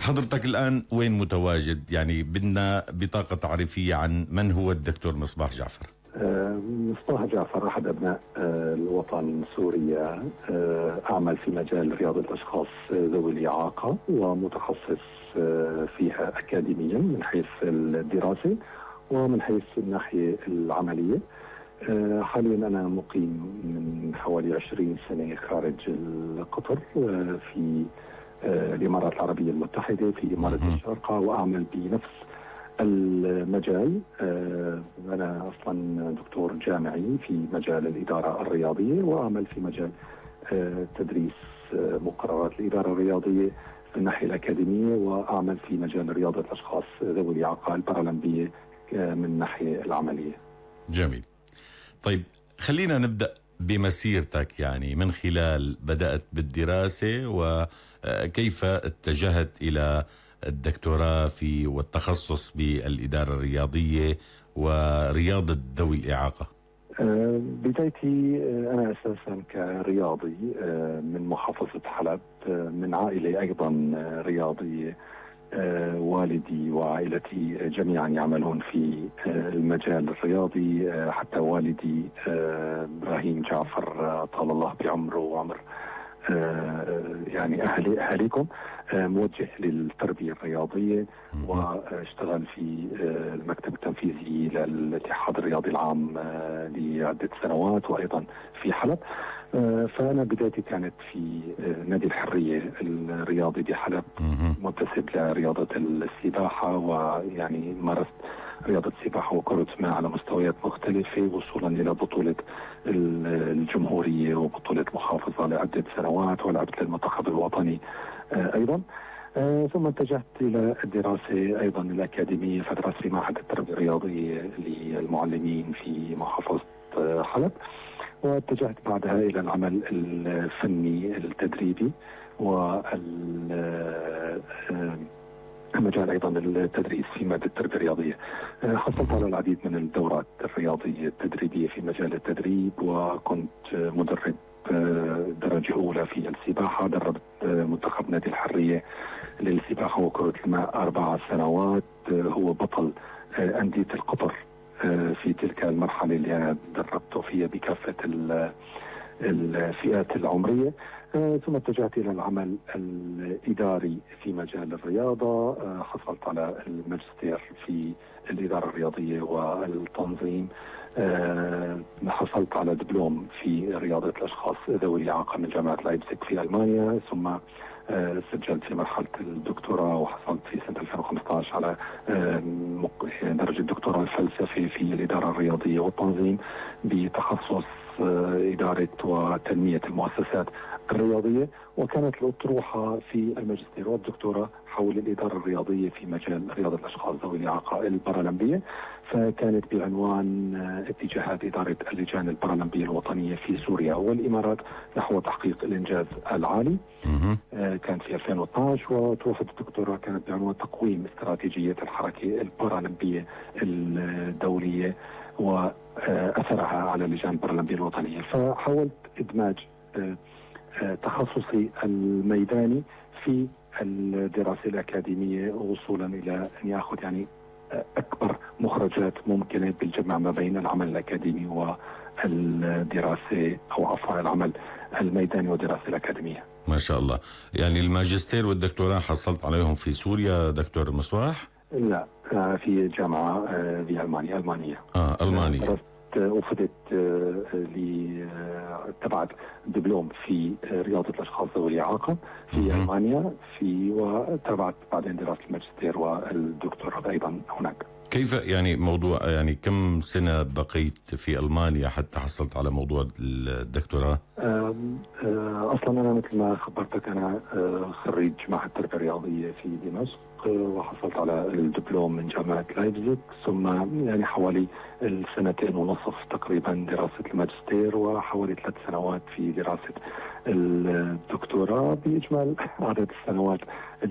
حضرتك الآن وين متواجد؟ يعني بدنا بطاقة تعريفية عن من هو الدكتور مصباح جعفر. مصباح جعفر أحد أبناء الوطن سوريا. أعمل في مجال رياضة الأشخاص ذوي الإعاقة ومتخصص فيها أكاديميا من حيث الدراسة ومن حيث الناحية العملية. حاليا أنا مقيم من حوالي 20 سنة خارج القطر في الإمارات العربية المتحدة في إمارة الشارقة، وأعمل بنفس المجال. أنا أصلا دكتور جامعي في مجال الإدارة الرياضية، وأعمل في مجال تدريس مقررات الإدارة الرياضية في الناحية الأكاديمية، وأعمل في مجال رياضة الأشخاص ذوي الإعاقة البارالمبية من الناحية العملية. جميل. طيب خلينا نبدأ بمسيرتك، يعني من خلال بدأت بالدراسة وكيف اتجهت إلى الدكتوراه في والتخصص بالإدارة الرياضية ورياضة ذوي الإعاقة. بدايتي أنا أساسا كرياضي من محافظة حلب، من عائلة أيضا رياضية. والدي وعائلتي جميعا يعملون في المجال الرياضي، حتى والدي إبراهيم جعفر طال الله بعمره وعمر يعني أهليكم موجه للتربية الرياضية، واشتغل في المكتب التنفيذي للاتحاد الرياضي العام لعدة سنوات، وأيضا في حلب. فأنا بدايتي كانت في نادي الحرية الرياضي بحلب، منتسب لرياضة السباحة، ويعني مارست رياضة السباحة وكرة ماء على مستويات مختلفة، وصولا إلى بطولة الجمهورية وبطولة محافظة لعدة سنوات، ولعبت للمنتخب الوطني أيضا. ثم اتجهت إلى الدراسة أيضا الأكاديمية، فدرست في معهد التربية الرياضية للمعلمين في محافظة حلب، واتجهت بعدها إلى العمل الفني التدريبي مجال أيضا التدريس في مادة التربية الرياضية. حصلت على العديد من الدورات الرياضية التدريبية في مجال التدريب، وكنت مدرب درجة أولى في السباحة. دربت منتخب نادي الحرية للسباحة وكرة الماء 4 سنوات، هو بطل أندية القطر في تلك المرحلة اللي أنا دربته فيها بكافة الفئات العمرية. ثم اتجهت إلى العمل الإداري في مجال الرياضة. حصلت على الماجستير في الإدارة الرياضية والتنظيم. حصلت على دبلوم في رياضة الأشخاص ذوي الإعاقة من جامعة لايبزيغ في ألمانيا، ثم سجلت في مرحلة الدكتوراه، وحصلت في سنة 2015 على درجة دكتوراه الفلسفي في الإدارة الرياضية والتنظيم بتخصص إدارة وتنمية المؤسسات الرياضية. وكانت الأطروحة في الماجستير والدكتوراه حول الإدارة الرياضية في مجال رياضة الأشخاص ذوي الإعاقة البارالمبية، فكانت بعنوان اتجاهات إدارة اللجان البارالمبية الوطنية في سوريا والإمارات نحو تحقيق الإنجاز العالي. كانت في 2012، وتوفت الدكتوراه كانت بعنوان تقويم استراتيجية الحركة البارالمبية الدولية وأثرها على اللجان البارالمبية الوطنية. فحاولت إدماج تخصصي الميداني في الدراسة الأكاديمية، وصولا إلى أن يأخذ يعني أكبر مخرجات ممكنة بالجمع ما بين العمل الأكاديمي والدراسة، أو عفوا العمل الميداني والدراسة الأكاديمية. ما شاء الله. يعني الماجستير والدكتوراه حصلت عليهم في سوريا دكتور مصباح؟ لا، في جامعة في ألمانيا ألمانية. ألمانيا. وفدت تبعت دبلوم في رياضة الأشخاص ذوي الإعاقة في ألمانيا، وتبعت بعدين دراسة الماجستير والدكتوراه أيضا هناك. كيف يعني موضوع، يعني كم سنة بقيت في ألمانيا حتى حصلت على موضوع الدكتوراه؟ أصلا أنا مثل ما خبرتك أنا خريج معهد التربية الرياضية في دمشق، وحصلت على الدبلوم من جامعة لايبزيغ، ثم يعني حوالي 2.5 سنين تقريبا دراسة الماجستير، وحوالي 3 سنوات في دراسة الدكتوراه. بإجمال عدد السنوات